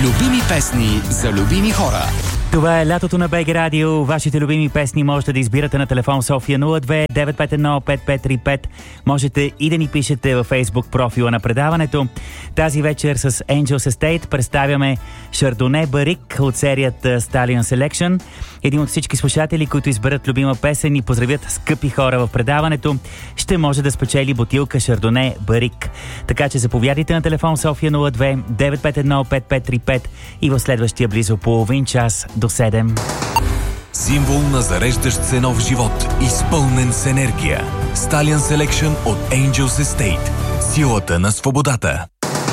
Любими песни за любими хора. Това е лятото на БГ Радио. Вашите любими песни можете да избирате на телефон София 02 951 5535. Можете и да ни пишете във Facebook профила на предаването. Тази вечер с Angels Estate представяме Шардоне Барик от серията Stallion Selection. Един от всички слушатели, които изберат любима песен и поздравят скъпи хора в предаването, ще може да спечели бутилка Шардоне Барик. Така че заповядайте на телефон София 02 951 5535 и в следващия близо половин час до 7. Символ на зареждащ се нов живот, изпълнен с енергия. Stallion Selection от Angels Estate. Силата на свободата.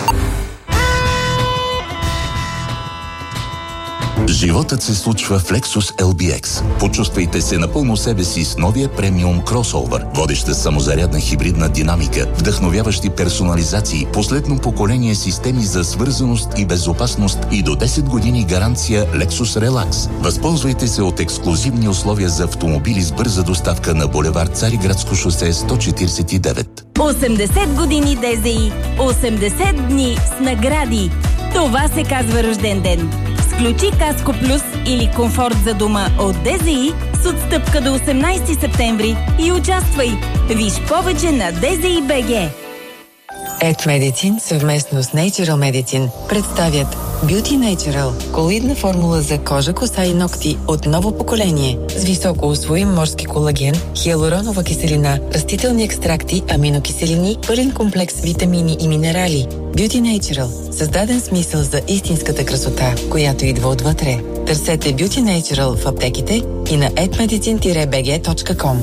Животът се случва в Lexus LBX. Почувствайте се напълно себе си с новия премиум кросовър. Водеща самозарядна хибридна динамика, вдъхновяващи персонализации, последно поколение системи за свързаност и безопасност и до 10 години гаранция Lexus Relax. Възползвайте се от ексклузивни условия за автомобили с бърза доставка на булевард Цариградско шосе 149. 80 години ДЗИ, 80 дни с награди. Това се казва рожден ден. Включи Каско Плюс или комфорт за дома от ДЗИ с отстъпка до 18 септември и участвай. Виж повече на DZI BG. Act Medicine съвместно с Natural Medicine представят Beauty Natural – колоидна формула за кожа, коса и ногти от ново поколение с високо усвоим морски колаген, хиалуронова киселина, растителни екстракти, аминокиселини, пълен комплекс витамини и минерали. Beauty Natural – създаден смисъл за истинската красота, която идва отвътре. Търсете Beauty Natural в аптеките и на actmedicine-bg.com.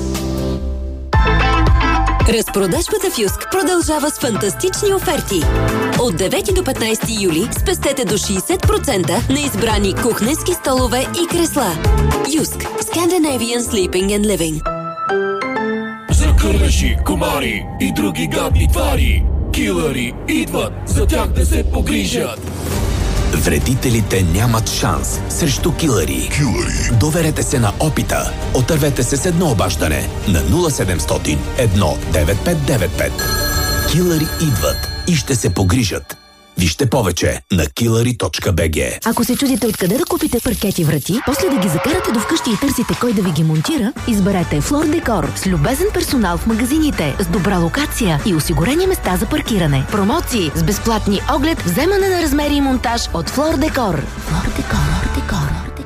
Разпродажбата в Юск продължава с фантастични оферти. От 9 до 15 юли спестете до 60% на избрани кухненски столове и кресла. Юск. Scandinavian Sleeping and Living. За кърлежи, комари и други гадни твари, килъри идват за тях да се погрижат. Вредителите нямат шанс срещу килъри. Доверете се на опита. Отървете се с едно обаждане на 0700 19595. Килъри идват и ще се погрижат. Вижте повече на killary.bg. Ако се чудите откъде да купите паркети врати, после да ги закарате до вкъщи и търсите кой да ви ги монтира, изберете Floor Decor с любезен персонал в магазините, с добра локация и осигурени места за паркиране. Промоции с безплатни оглед, вземане на размери и монтаж от Floor Decor. Floor Decor.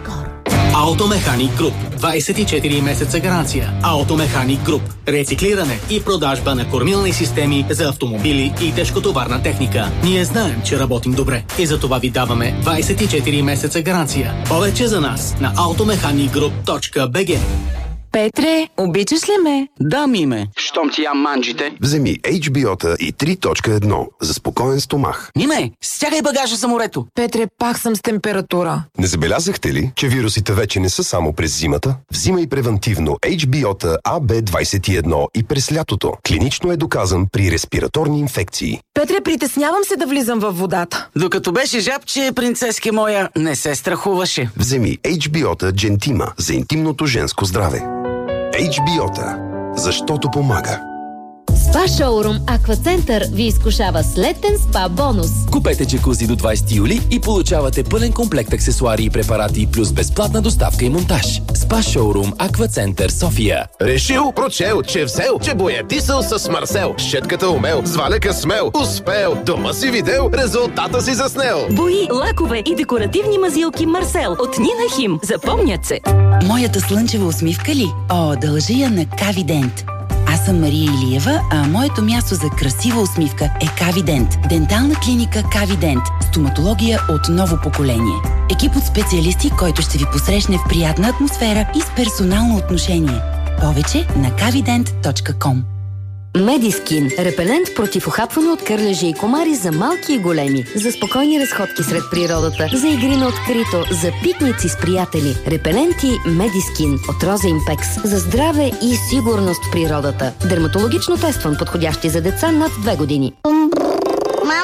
Автомеханик Груп. 24 месеца гаранция. Автомеханик Груп. Рециклиране и продажба на кормилни системи за автомобили и тежкотоварна техника. Ние знаем, че работим добре и за това ви даваме 24 месеца гаранция. Повече за нас на automechanicgroup.bg. Петре, обичаш ли ме? Да, Миме. Щом ти ям манджите. Вземи HBO-та и 3.1 за спокоен стомах. Миме, стягай багажа за морето. Петре, пак съм с температура. Не забелязахте ли, че вирусите вече не са само през зимата? Взимай превентивно HBO-та AB21 и през лятото. Клинично е доказан при респираторни инфекции. Петре, притеснявам се да влизам във водата. Докато беше жабче, принцески моя, не се страхуваше. Вземи HBO-та Gentima за интимното женско здраве. HBO-та, защото помага. Спа Шоурум Аквацентър ви изкушава с летен спа бонус. Купете джакузи до 20 юли и получавате пълен комплект аксесуари и препарати плюс безплатна доставка и монтаж. Спа Шоурум Аквацентър София. Решил, прочел, че взел, че боядисал с Марсел. Щетката умел, с валека смел, успел. Дома си видел, резултата си заснел. Бои, лакове и декоративни мазилки Марсел от Нина Хим. Запомнят се. Моята слънчева усмивка ли? О, дължи я на Кавидент. Аз съм Мария Илиева, а моето място за красива усмивка е Кавидент. Дентална клиника Кавидент. Стоматология от ново поколение. Екип от специалисти, който ще ви посрещне в приятна атмосфера и с персонално отношение. Повече на kavident.com. Медискин. Репелент против ухапване от кърлежи и комари за малки и големи. За спокойни разходки сред природата. За игри на открито. За пикници с приятели. Репеленти Медискин от Роза Импекс. За здраве и сигурност в природата. Дерматологично тестван, подходящи за деца над 2 години. Мамо,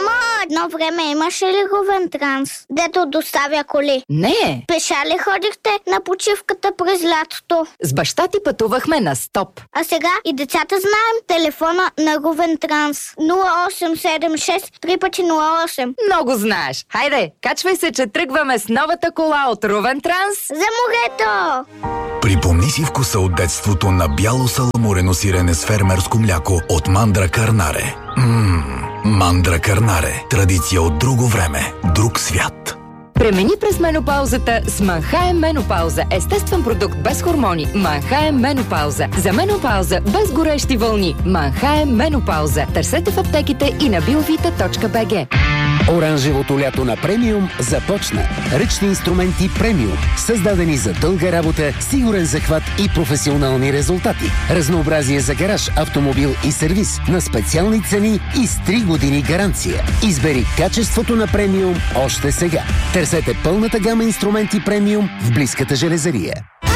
едно време имаше ли Говентранс, дето доставя коли? Не. Пеша ли ходихте на почивката през лятото? С баща ти пътувахме на стоп. А сега и децата знаем телефона на Говентранс. 0876 3×08. Много знаеш. Хайде, качвай се, че тръгваме с новата кола от Ровентранс. За морето! Припомни си вкуса от детството на бяло саламурено сирене с фермерско мляко от Мандра Карнаре. Мандра Карнаре. Традиция от друго време, друг свят. Премини през менопаузата с Манхайм Менопауза. Естествен продукт без хормони. Манхайм Менопауза. За менопауза без горещи вълни. Манхайм Менопауза. Търсете в аптеките и на biovita.bg. Оранжевото лято на премиум започна. Ръчни инструменти премиум, създадени за дълга работа, сигурен захват и професионални резултати. Разнообразие за гараж, автомобил и сервис на специални цени и с 3 години гаранция. Избери качеството на премиум още сега. Търсете пълната гама инструменти премиум в близката железария.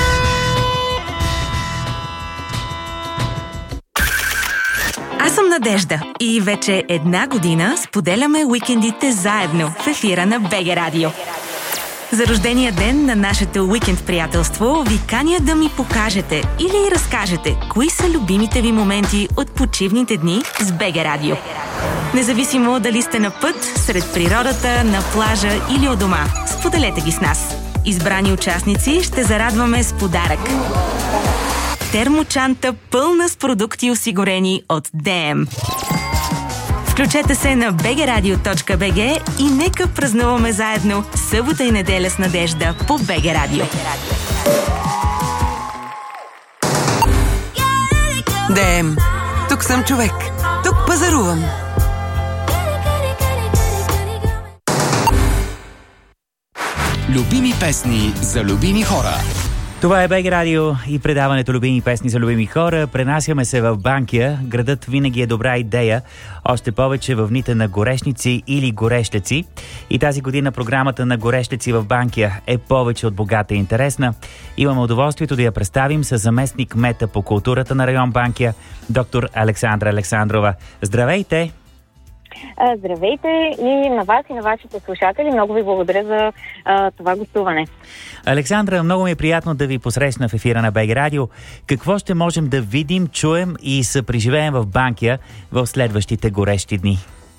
Аз съм Надежда и вече 1 година споделяме уикендите заедно в ефира на БГ Радио. За рождения ден на нашето уикенд приятелство ви каня да ми покажете или разкажете кои са любимите ви моменти от почивните дни с БГ Радио. Независимо дали сте на път, сред природата, на плажа или у дома, споделете ги с нас. Избрани участници ще зарадваме с подарък. Термочанта пълна с продукти, осигурени от ДМ. Включете се на bgradio.bg и нека празнуваме заедно събота и неделя с Надежда по БГ Радио. ДМ. Тук съм човек. Тук пазарувам. Любими песни за любими хора. Това е БГ Радио и предаването Любими песни за любими хора. Пренасяме се в Банкя. Градът винаги е добра идея, още повече в дните на горешници или горещеци. И тази година програмата на горещеци в Банкя е повече от богата и интересна. Имаме удоволствието да я представим с заместник кмета по културата на район Банкя, доктор Александра Александрова. Здравейте! Здравейте и на вас и на вашите слушатели. Много ви благодаря за това гостуване. Александра, много ми е приятно да ви посрещна в ефира на БГ Радио. Какво ще можем да видим, чуем и съпреживеем в Банкя в следващите горещи дни?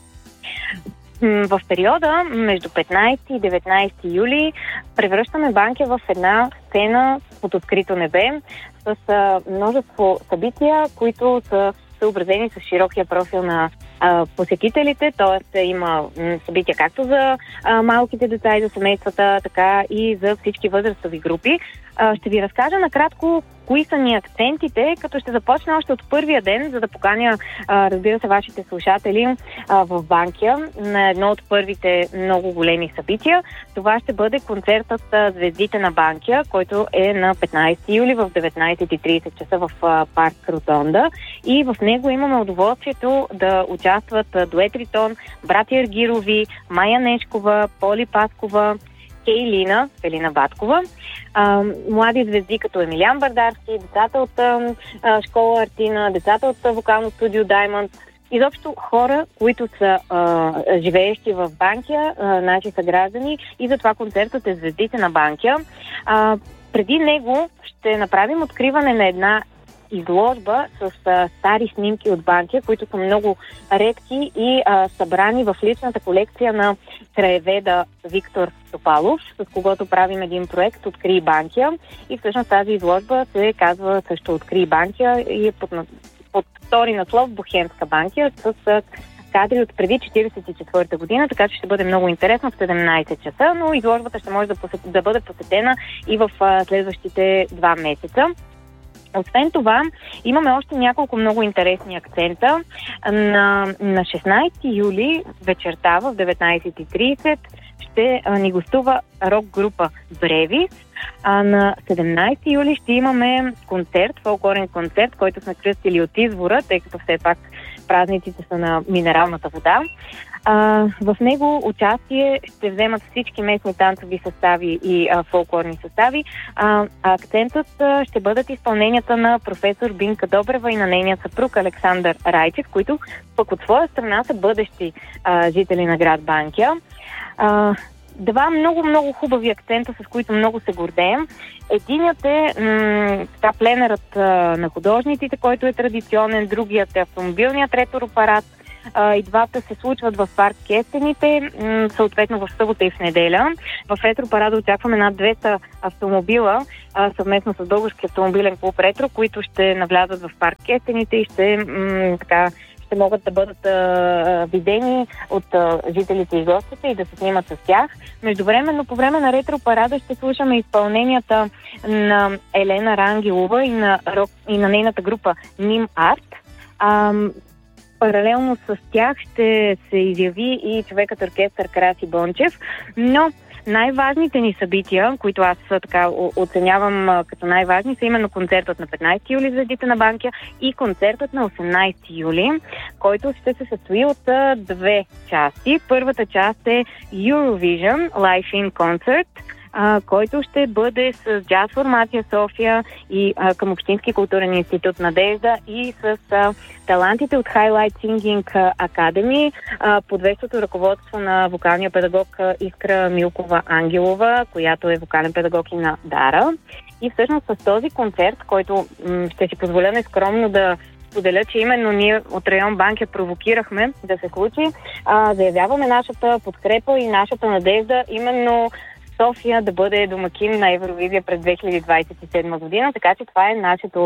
В периода между 15 и 19 юли превръщаме Банкя в една сцена под открито небе с множество събития, които са съобразени с широкия профил на посетителите, т.е. има събития както за малките деца и за семействата, така и за всички възрастови групи. Ще ви разкажа накратко кои са ни акцентите, като ще започна още от първия ден, за да поканя, разбира се, вашите слушатели в Банкя на едно от първите много големи събития. Това ще бъде концертът Звездите на Банкя, който е на 15 юли в 19:30 часа в парк Ротонда. И в него имаме удоволствието да участват дует Ритон, братя Аргирови, Майя Нешкова, Поли Паскова, Кейлина, Елина Баткова, млади звезди като Емилиан Бардарски, децата от школа Артина, децата от вокално студио Даймонд, изобщо хора, които са живеещи в Банкя, наши съграждани, и затова концертът е Звездите на Банкя. Преди него ще направим откриване на една изложба с стари снимки от Банкя, които са много редки и събрани в личната колекция на краеведа Виктор Топалов, с когото правим един проект Открий Банкя. И всъщност тази изложба се казва също Открий Банкя и е под втори наслов Бухемска Банкя с кадри от преди 1944 година, така че ще бъде много интересно в 17 часа, но изложбата ще може да бъде посетена и в следващите 2 месеца. Освен това, имаме още няколко много интересни акцента. На 16 юли вечерта в 19:30 ще ни гостува рок група Бревис. А на 17 юли ще имаме концерт, фолклорен концерт, който сме кръстили От извора, тъй като все пак празниците са на минералната вода. В него участие ще вземат всички местни танцови състави и фолклорни състави. Акцентът ще бъдат изпълненията на професор Бинка Добрева и на нейния съпруг Александър Райчев, които пък от своя страна са бъдещи жители на град Банкя. Два много хубави акцента, с които много се гордеем. Единият е пленерът на художниците, който е традиционен, другият е автомобилният ретроапарат. И двата се случват в парк Кестените, съответно в събота и в неделя. В ретропарада очакваме над 200 автомобила, съвместно с Български автомобилен клуб Ретро, които ще навлязат в парк Кестените и ще могат да бъдат видени от жителите и гостите и да се снимат с тях. Междувременно, по време на ретропарада ще слушаме изпълненията на Елена Рангелова и на нейната група Ним Арт. Паралелно с тях ще се изяви и човекът оркестър Краси Бончев, но най-важните ни събития, които аз така оценявам като най-важни, са именно концертът на 15 юли за Дите на Банкя и концертът на 18 юли, който ще се състои от две части. Първата част е Eurovision Live in Concert, който ще бъде с джаз формация София и към Общински културен институт Надежда и с талантите от Highlight Singing Academy под вещото ръководство на вокалния педагог Искра Милкова Ангелова, която е вокален педагог и на Дара. И всъщност с този концерт, който ще си позволя нескромно да споделя, че именно ние от район Банкя провокирахме да се случи, заявяваме нашата подкрепа и нашата надежда именно София да бъде домакин на Евровизия през 2027 година, така че това е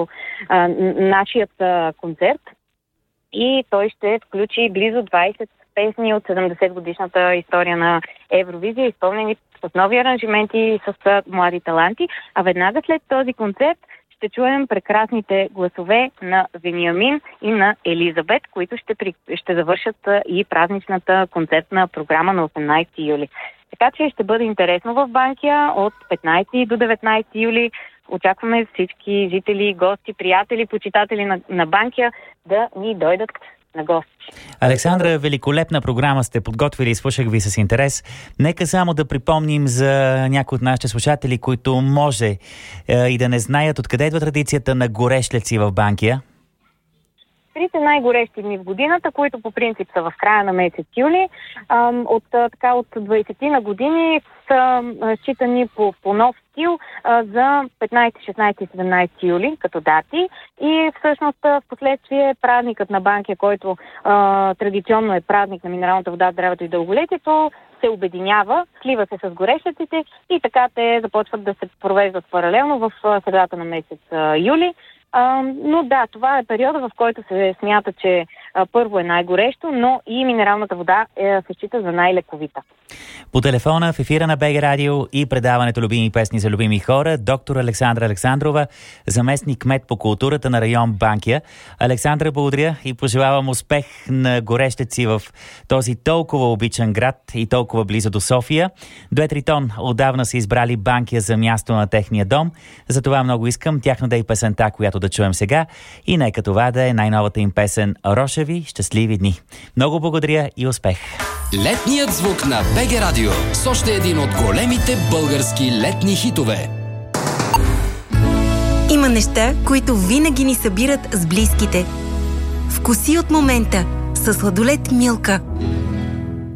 нашият концерт и той ще включи близо 20 песни от 70-годишната история на Евровизия, изпълнени с нови аранжименти и с млади таланти, а веднага след този концерт ще чуем прекрасните гласове на Вениамин и на Елизабет, които ще завършат и празничната концертна програма на 18 юли. Така че ще бъде интересно в Банкя от 15 до 19 юли. Очакваме всички жители, гости, приятели, почитатели на Банкя да ни дойдат на гости. Александра, великолепна програма сте подготвили и слушах ви с интерес. Нека само да припомним за някои от нашите слушатели, които може и да не знаят откъде идва традицията на горещлеци в Банкя. Трите най-горещи дни в годината, които по принцип са в края на месец юли, от 20 на години са считани по нов стил за 15, 16 и 17 юли като дати и всъщност в последствие празникът на Банкя, който традиционно е празник на минералната вода, здравето и дълголетието, се обединява, слива се с горещеците и така те започват да се провеждат паралелно в средата на месец юли. Но да, това е периода, в който се смята, че първо е най-горещо, но и минералната вода се счита за най-лековита. По телефона в ефира на БГ Радио и предаването Любими песни за любими хора, доктор Александра Александрова, заместник кмет по културата на район Банкя. Александра, благодаря и пожелавам успех на горещеци в този толкова обичан град и толкова близо до София. Дует Ритон отдавна са избрали Банкя за място на техния дом. Затова много искам тяхно да е песента, която да чуем сега. И нека това да е най-новата им песен Рошеви щастливи дни. Много благодаря и успех! Летният звук на БГ Радио с още един от големите български летни хитове. Има неща, които винаги ни събират с близките. Вкуси от момента със сладолед Милка.